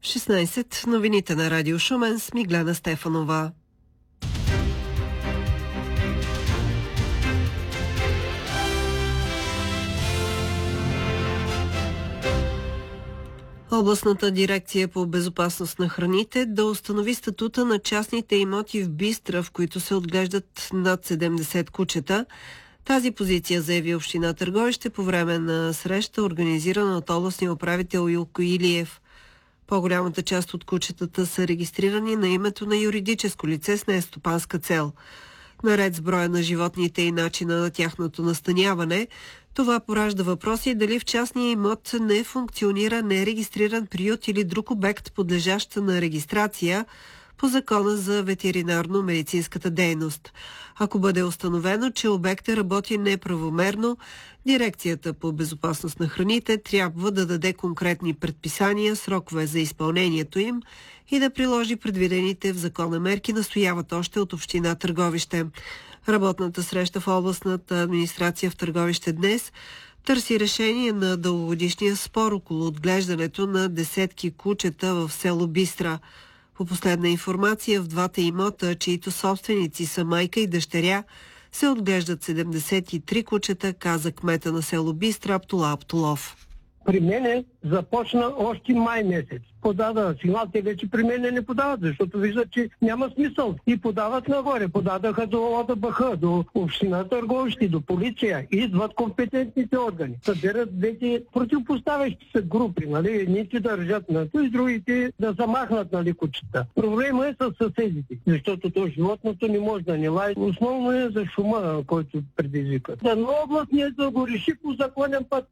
16. Новините на Радио Шумен с Миглена Стефанова. Областната дирекция по безопасност на храните да установи статута на частните имоти в Бистра, в които се отглеждат над 70 кучета. Тази позиция заяви община Търговище по време на среща, организирана от областния управител Илко Илиев. По-голямата част от кучетата са регистрирани на името на юридическо лице с нестопанска цел. Наред с броя на животните и начина на тяхното настаняване, това поражда въпроси дали в частния имот не функционира нерегистриран приют или друг обект, подлежащ на регистрация по Закона за ветеринарно-медицинската дейност. Ако бъде установено, че обектът работи неправомерно, дирекцията по безопасност на храните трябва да даде конкретни предписания, срокове за изпълнението им и да приложи предвидените в закона мерки, настояват още от община Търговище. Работната среща в областната администрация в Търговище днес търси решение на дългогодишния спор около отглеждането на десетки кучета в село Бистра. По последна информация, в двата имота, чието собственици са майка и дъщеря, се отглеждат 73 кучета, каза кмета на село Бистра Аптола Аптолов. При мене започна още май месец. Подадаха сигнал, те вече при мене не подават, защото виждат, че няма смисъл. И подават нагоре. Подадаха до ОДБХ, до община Търговище, до полиция. Идват компетентните органи. Съберат двете противопоставящи се групи, нали? Едните държат на то и другите да замахнат, нали, кучета. Проблема е с съседите, защото то животното не може да не лае. Основно е за шума, който предизвика. Но областният да го реши по законен път.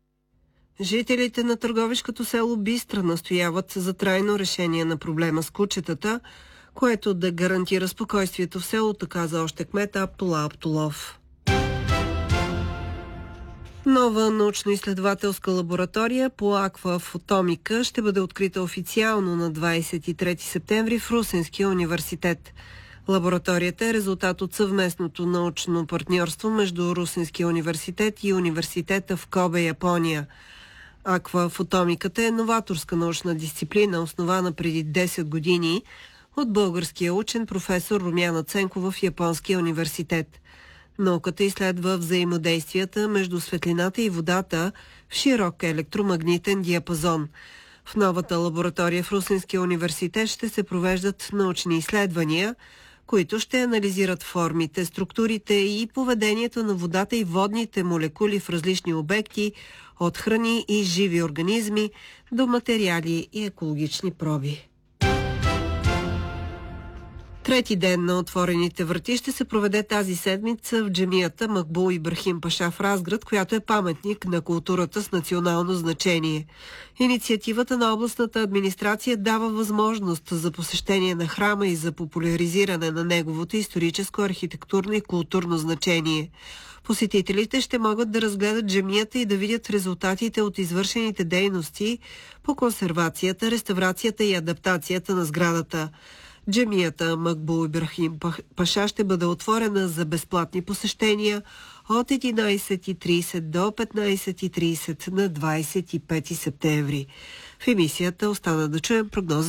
Жителите на търговишкото село Бистра настояват за трайно решение на проблема с кучетата, което да гарантира спокойствието в селото, каза още кмета Аптола Аптолов. Нова научно-изследователска лаборатория по аквафотомика ще бъде открита официално на 23 септември в Русенския университет. Лабораторията е резултат от съвместното научно партньорство между Русенския университет и университета в Кобе, Япония. Аквафотомиката е новаторска научна дисциплина, основана преди 10 години от българския учен професор Румяна Ценкова в Японския университет. Науката изследва взаимодействията между светлината и водата в широк електромагнитен диапазон. В новата лаборатория в Русенския университет ще се провеждат научни изследвания, които ще анализират формите, структурите и поведението на водата и водните молекули в различни обекти, от храни и живи организми до материали и екологични проби. Трети ден на отворените врати ще се проведе тази седмица в джамията Макбул Ибрахим Паша в Разград, която е паметник на културата с национално значение. Инициативата на областната администрация дава възможност за посещение на храма и за популяризиране на неговото историческо, архитектурно и културно значение. Посетителите ще могат да разгледат джамията и да видят резултатите от извършените дейности по консервацията, реставрацията и адаптацията на сградата. Джамията Макбул Ибрахим Паша ще бъде отворена за безплатни посещения от 11:30 до 15:30 на 25 септември. В емисията остана да чуем прогноза